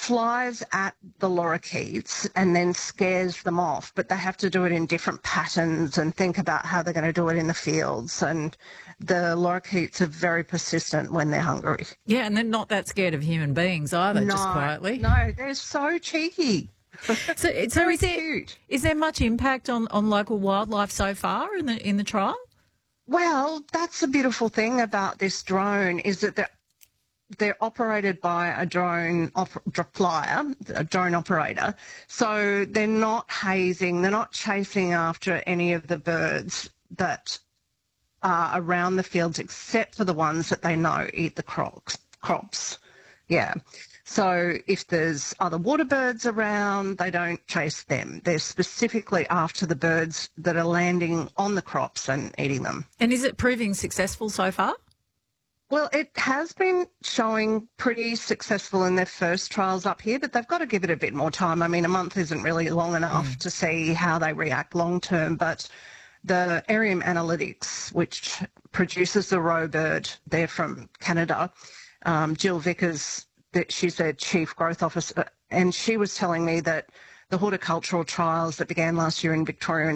flies at the lorikeets and then scares them off, but they have to do it in different patterns and think about how they're going to do it in the fields. And the lorikeets are very persistent when they're hungry. Yeah, and they're not that scared of human beings either, just quietly. No, they're so cheeky. So is there much impact on local wildlife so far in the trial? Well, that's the beautiful thing about this drone is that they're operated by a drone flyer, a drone operator. So they're not hazing, they're not chasing after any of the birds that are around the fields except for the ones that they know eat the crops. Yeah. So if there's other water birds around, they don't chase them. They're specifically after the birds that are landing on the crops and eating them. And is it proving successful so far? Well, it has been showing pretty successful in their first trials up here, but they've got to give it a bit more time. I mean, a month isn't really long enough to see how they react long term, but the Arium Analytics, which produces the roe bird, they're from Canada, Jill Vickers, she's their Chief Growth Officer, and she was telling me that the horticultural trials that began last year in Victoria